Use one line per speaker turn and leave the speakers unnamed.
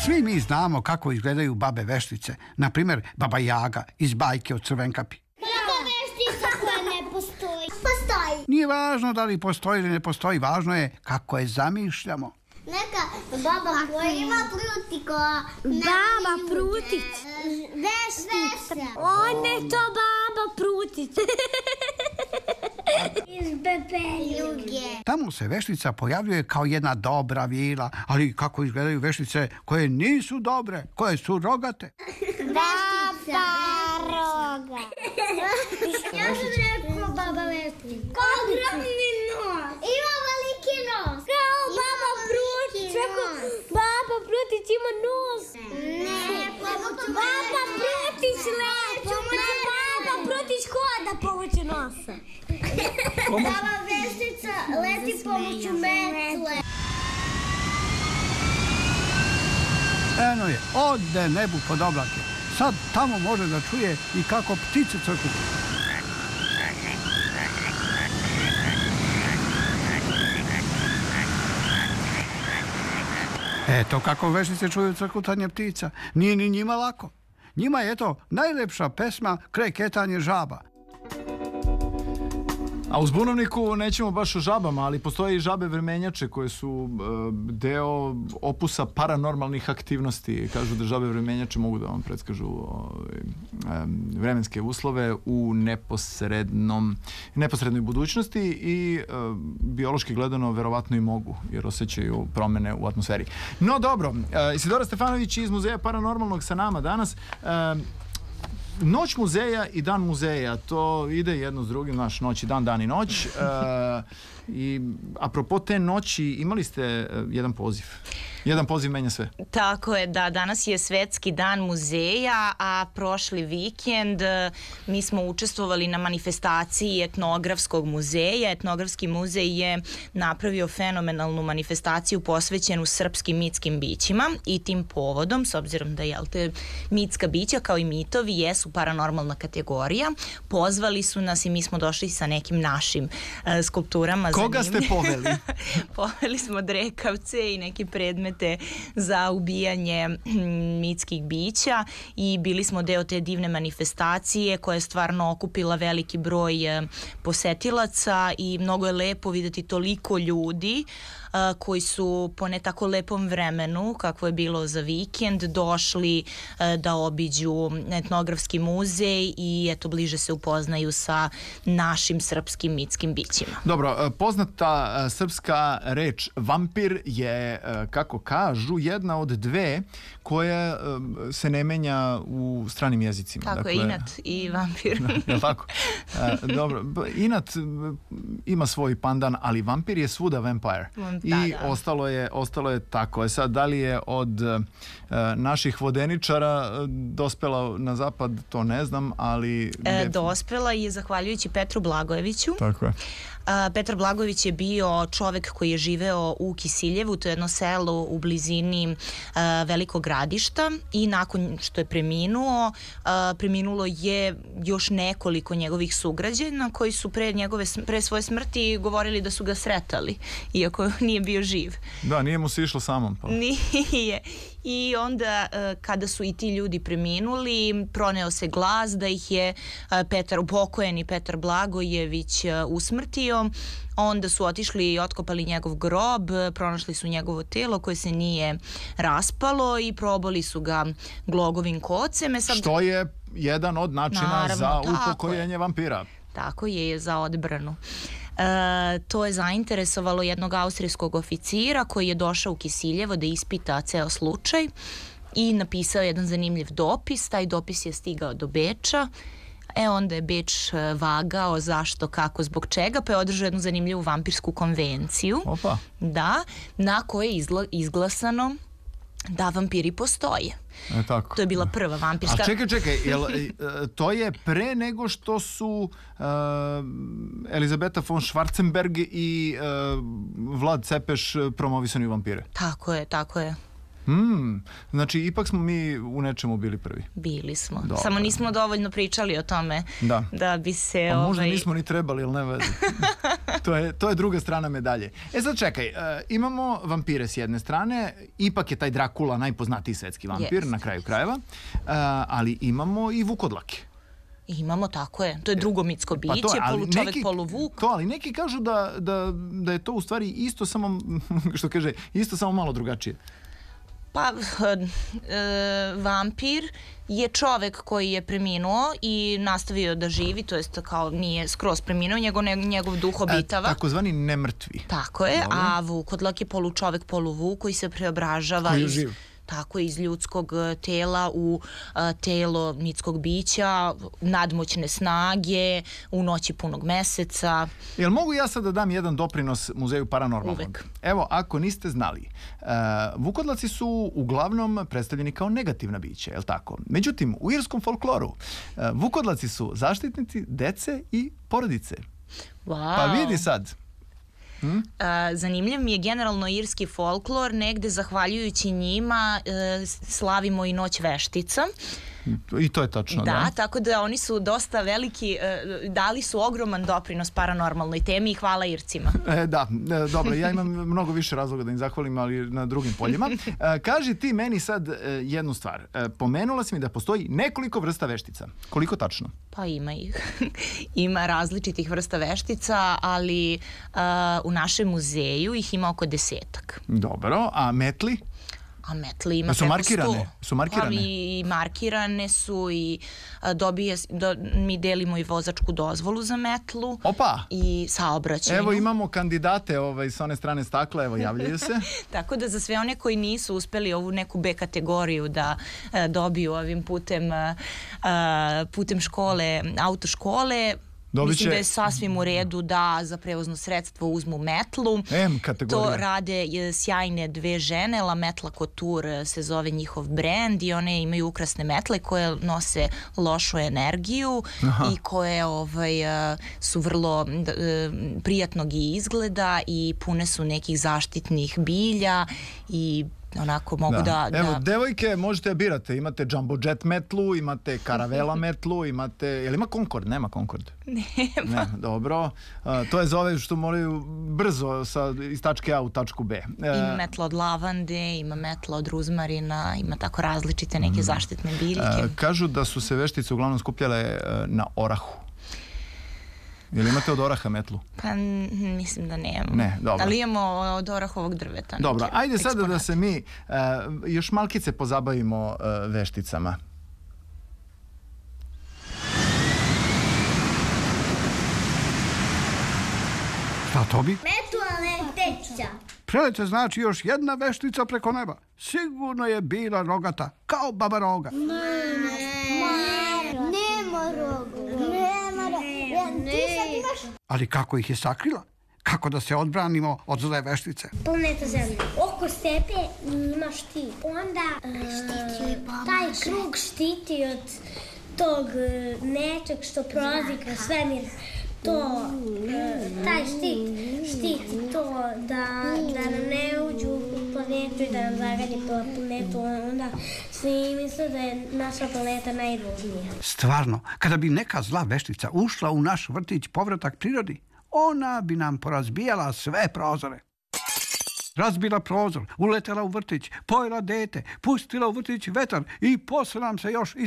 Svi mi znamo kako izgledaju babe veštice. Na primjer, baba Jaga iz bajke o Crvenkapi.
Baba veštica koja ne postoji. Postoji.
Nije važno da li postoji ili ne postoji, važno je kako je zamišljamo.
Neka baba koja ima prutiko. Baba prutić. Veštica. On je to baba prutić. Iz Bebeljuge.
Tamo se veštica pojavljuje kao jedna dobra vila, ali kako izgledaju veštice koje nisu dobre, koje su rogate.
Baba roga. Ja sam rekao baba veštica. Ogromni nos. Ima veliki nos. Kao baba prutić. Baba prutić ima nos. Ne, baba prutić lepo. Baba prutić hoda pomoću nosa. Baba veštica leti pomoću metle.
Eno je, ode nebu pod oblake. Sad tamo može da čuje i kako ptice crkuću. Eto kako veštice čuju crkutanje ptica. Nije ni njima lako. Njima je eto najlepša pesma kreketanje žaba.
A u Zbunovniku nećemo baš o žabama, ali postoje i žabe vremenjače koje su deo opusa paranormalnih aktivnosti. Kažu da žabe vremenjače mogu da vam predskažu vremenske uslove u neposrednoj budućnosti i biološki gledano verovatno i mogu, jer osjećaju promene u atmosferi. No dobro, Isidora Stefanović iz Muzeja paranormalnog sa nama danas. Noć muzeja i dan muzeja, to ide jedno s drugim, naš noć i dan, dan i noć. I apropo te noći, imali ste jedan poziv. Jedan poziv menja sve.
Tako je, da, danas je Svetski dan muzeja, a prošli vikend mi smo učestvovali na manifestaciji Etnografskog muzeja. Etnografski muzej je napravio fenomenalnu manifestaciju posvećenu srpskim mitskim bićima i tim povodom, s obzirom da mitska bića kao i mitovi jesu paranormalna kategorija, pozvali su nas i mi smo došli sa nekim našim skulpturama.
Koga ste poveli?
Poveli smo drekavce i neke predmete za ubijanje mitskih bića i bili smo deo te divne manifestacije koja je stvarno okupila veliki broj posetilaca i mnogo je lepo videti toliko ljudi koji su po ne tako lepom vremenu, kakvo je bilo za vikend, došli da obiđu etnografski muzej i eto bliže se upoznaju sa našim srpskim mitskim bićima.
Dobro, poznata srpska reč vampir je, kako kažu, jedna od dve koja se ne menja u stranim jezicima.
Tako je, inat i vampir.
Je li tako? Dobro, inat ima svoj pandan, ali vampir je svuda vampire. I ostalo je tako. Sad, da li je od naših vodeničara dospela na zapad, to ne znam, ali...
Dospela je zahvaljujući Petru Blagojeviću.
Tako je.
Petar Blagojević je bio čovek koji je živeo u Kisiljevu, to je jedno selo u blizini Velikog Gradišta i nakon što je preminulo je još nekoliko njegovih sugrađana koji su pre svoje smrti govorili da su ga sretali, iako nije bio živ.
Da, nije mu se išlo samom. Pa.
Nije. I onda kada su i ti ljudi preminuli, proneo se glas da ih je pokojeni Petar Blagojević usmrtio. Onda su otišli i otkopali njegov grob, pronašli su njegovo telo koje se nije raspalo i probali su ga glogovim kocem.
Što je jedan od načina za upokojenje vampira.
Tako je, za odbranu. To je zainteresovalo jednog austrijskog oficira koji je došao u Kisiljevo da ispita ceo slučaj i napisao jedan zanimljiv dopis. Taj dopis je stigao do Beča. Onda je Beč vagao zašto, kako, zbog čega, pa je održao jednu zanimljivu vampirsku konvenciju.
Opa.
Da, na kojoj je izglasano da vampiri postoje.
Tako.
To je bila prva vampirska...
A čekaj, to je pre nego što su Elizabeta von Schwarzenberg i Vlad Cepeš promovisani vampire.
Tako je.
Znači, ipak smo mi u nečemu bili prvi.
Bili smo.
Dobro.
Samo nismo dovoljno pričali o tome da bi se...
Pa možda nismo ni trebali, ili ne veze. To je druga strana medalje. Sad čekaj, imamo vampire s jedne strane, ipak je taj Drakula najpoznatiji svetski vampir, na kraju krajeva, ali imamo i vukodlake.
Imamo, tako je. To je drugo mitsko biće, polučovek, poluvuk.
Ali neki kažu da je to u stvari isto samo, što kaže, isto samo malo drugačije.
Pa, vampir je čovek koji je preminuo i nastavio da živi, to jest kao nije skroz preminuo, njegov duh obitava.
Takozvani nemrtvi.
Tako je, a vukodlak je polučovek, poluvuk koji se preobražava iz ljudskog tela u telo mitskog bića, nadmoćne snage, u noći punog meseca.
Jel mogu ja sad da dam jedan doprinos Muzeju paranormalnog?
Uvek.
Evo, ako niste znali, vukodlaci su uglavnom predstavljeni kao negativna bića, je li tako? Međutim, u irskom folkloru vukodlaci su zaštitnici dece i porodice.
Wow.
Pa vidi sad.
Zanimljiv mi je generalno irski folklor, negde zahvaljujući njima slavimo i Noć veštica.
I to je tačno,
da. Tako da oni su dosta veliki, dali su ogroman doprinos paranormalnoj temi i hvala Ircima.
Dobro, ja imam mnogo više razloga da im zahvalim, ali na drugim poljima. Kaži ti meni sad jednu stvar. Pomenula si mi da postoji nekoliko vrsta veštica. Koliko tačno?
Pa ima ih. Ima različitih vrsta veštica, ali u našem muzeju ih ima oko 10.
Dobro, a metli?
A metli ima
preko 100. Su markirane?
Ali i markirane su i mi delimo i vozačku dozvolu za metlu.
Opa!
I saobraćajnu.
Evo imamo kandidate s one strane stakla, evo javljaju se.
Tako da za sve one koji nisu uspeli ovu neku B kategoriju da dobiju ovim putem škole, autoškole, mislim da je sasvim u redu da za prevozno sredstvo uzmu metlu.
Kategorija.
To rade sjajne dve žene, La Metla Couture se zove njihov brend i one imaju ukrasne metle koje nose lošu energiju i koje su vrlo prijatnog izgleda i pune su nekih zaštitnih bilja i onako mogu da...
Evo, devojke, možete da birate. Imate Jumbo Jet metlu, imate Caravela metlu, imate... Jel ima Concord? Nema Concord?
Nema.
Dobro. To je za ove što moraju brzo iz tačke A u tačku B.
Ima metla od lavande, ima metla od ruzmarina, ima tako različite neke zaštitne biljke.
Kažu da su se veštice uglavnom skupljale na orahu. Jel imate od oraha metlu?
Pa mislim da nemamo.
Ne, dobro.
Ali imamo od orahovog drveta.
Dobro, ajde sada da se mi još malkice pozabavimo vešticama.
Šta to bi?
Metalna teća.
Prelete znači još jedna veštica preko neba. Sigurno je bila rogata, kao baba Roga.
Nema rogu.
Ali kako ih je sakrila? Kako da se odbranimo od zle veštice?
Planeta Zemlja. Oko sebe ima štit. Onda taj krug štiti od tog nečeg što prolazi kroz svemir. Taj štiti to da nam ne uđu u planetu i da nam zagadi planetu. Onda svi misle da je naša planeta najružnija.
Stvarno, kada bi neka zla veštica ušla u naš vrtić Povratak prirodi, ona bi nam porazbijala sve prozore. Razbila prozor, uletela u vrtić, pojela dete, pustila u vrtić vetar i posle nam se još